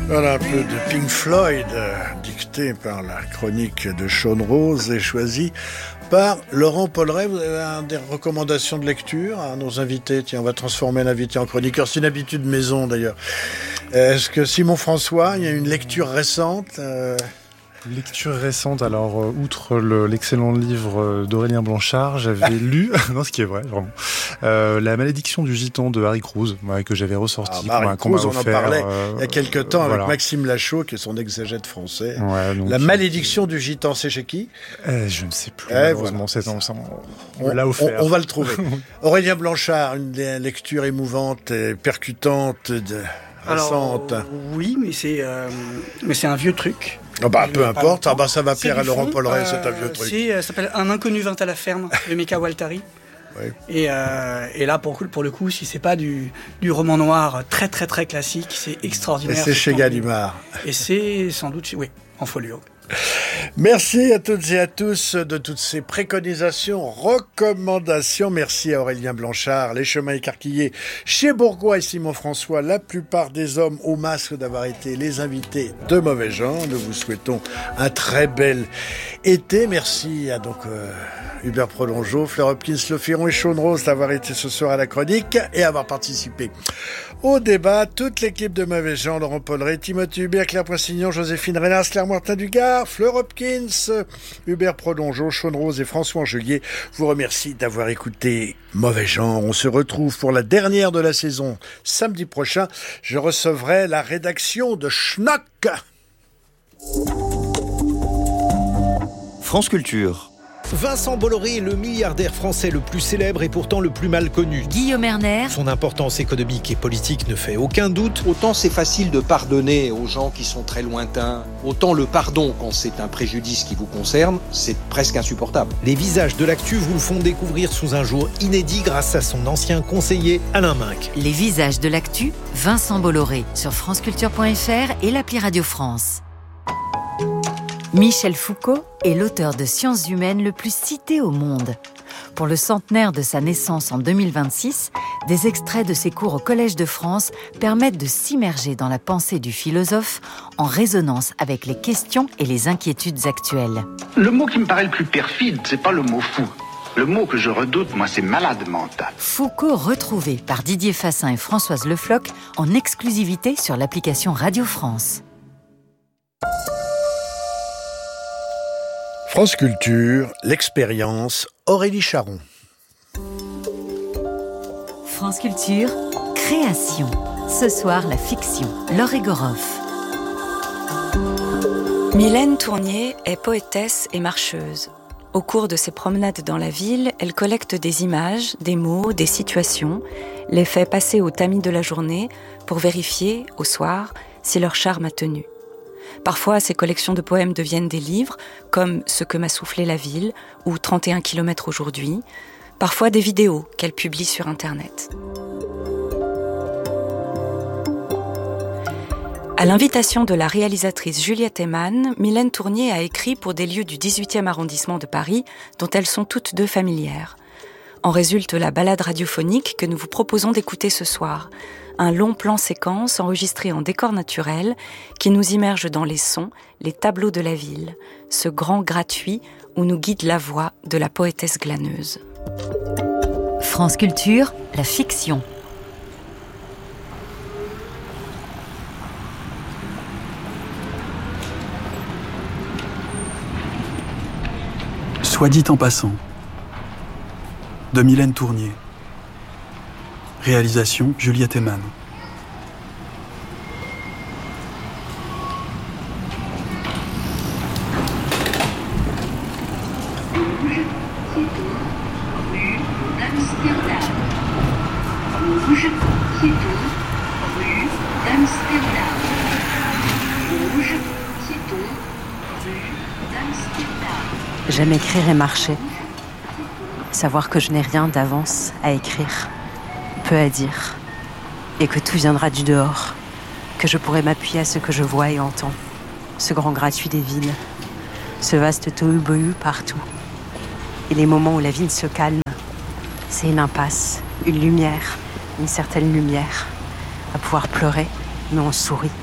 Voilà un peu de Pink Floyd, dicté par la chronique de Sean Rose et choisi par Laurent Polleret. Vous avez des recommandations de lecture à nos invités? Tiens, on va transformer l'invité en chroniqueur. C'est une habitude maison d'ailleurs. Est-ce que Simon François, il y a une lecture récente Lecture récente, alors outre l'excellent livre d'Aurélien Blanchard, j'avais lu, non, ce qui est vrai, vraiment, La malédiction du gitan de Harry Cruz, que j'avais ressorti, qu'on m'a offert. On en parlait il y a quelques temps avec Maxime Lachaud, qui est son exégète français. Ouais, donc, La malédiction du gitan, c'est chez qui? Je ne sais plus, malheureusement, on l'a offert. On va le trouver. Aurélien Blanchard, une lecture émouvante et percutante récente. Alors, oui, mais c'est un vieux truc. Peu importe, ça va plaire à Laurent Polleret, c'est un vieux truc. Ça s'appelle Un inconnu vint à la ferme de Mika Waltari. Oui. Et là, pour le coup, si c'est pas du roman noir très très très classique, c'est extraordinaire. Et c'est chez Gallimard. Et c'est sans doute, en folio. Merci à toutes et à tous de toutes ces préconisations, recommandations. Merci à Aurélien Blanchard, Les Chemins écarquillés chez Bourgois et Simon François, la plupart des hommes au masque d'avoir été les invités de Mauvais Genre. Nous vous souhaitons un très bel été. Merci à Hubert Prolongeau, Fleur Hopkins, Le Firon et Sean Rose d'avoir été ce soir à la chronique et avoir participé au débat. Toute l'équipe de Mauvais Genre, Laurent Polleret, Timothée Hubert, Claire Poissignon, Joséphine Renas, Claire Martin-Dugard, Fleur Hopkins, Hubert Prolongeau, Sean Rose et François Angelier vous remercie d'avoir écouté Mauvais Genre. On se retrouve pour la dernière de la saison samedi prochain. Je recevrai la rédaction de Schnock. France Culture. Vincent Bolloré est le milliardaire français le plus célèbre et pourtant le plus mal connu. Guillaume Erner. Son importance économique et politique ne fait aucun doute. Autant c'est facile de pardonner aux gens qui sont très lointains, autant le pardon, quand c'est un préjudice qui vous concerne, c'est presque insupportable. Les visages de l'actu vous le font découvrir sous un jour inédit grâce à son ancien conseiller Alain Minc. Les visages de l'actu, Vincent Bolloré, sur franceculture.fr et l'appli Radio France. Michel Foucault est l'auteur de sciences humaines le plus cité au monde. Pour le centenaire de sa naissance en 2026, des extraits de ses cours au Collège de France permettent de s'immerger dans la pensée du philosophe en résonance avec les questions et les inquiétudes actuelles. Le mot qui me paraît le plus perfide, c'est pas le mot fou. Le mot que je redoute, moi, c'est malade mental. Foucault retrouvé par Didier Fassin et Françoise Le Floch en exclusivité sur l'application Radio France. France Culture, l'expérience, Aurélie Charon. France Culture, création. Ce soir, la fiction, Laure Egoroff. Mylène Tournier est poétesse et marcheuse. Au cours de ses promenades dans la ville, elle collecte des images, des mots, des situations, les fait passer au tamis de la journée pour vérifier, au soir, si leur charme a tenu. Parfois, ces collections de poèmes deviennent des livres, comme Ce que m'a soufflé la ville ou 31 km aujourd'hui. Parfois des vidéos qu'elle publie sur Internet. À l'invitation de la réalisatrice Juliette Eyman, Mylène Tournier a écrit pour des lieux du 18e arrondissement de Paris, dont elles sont toutes deux familières. En résulte la balade radiophonique que nous vous proposons d'écouter ce soir. Un long plan séquence enregistré en décor naturel qui nous immerge dans les sons, les tableaux de la ville, ce grand gratuit où nous guide la voix de la poétesse glaneuse. France Culture, la fiction. Soit dit en passant, de Mylène Tournier. Réalisation Juliette Eyman. J'aime écrire et marcher. Savoir que je n'ai rien d'avance à écrire, peu à dire, et que tout viendra du dehors, que je pourrai m'appuyer à ce que je vois et entends, ce grand gratuit des villes, ce vaste tohu-bohu partout. Et les moments où la ville se calme, c'est une impasse, une lumière, une certaine lumière, à pouvoir pleurer, mais on sourit.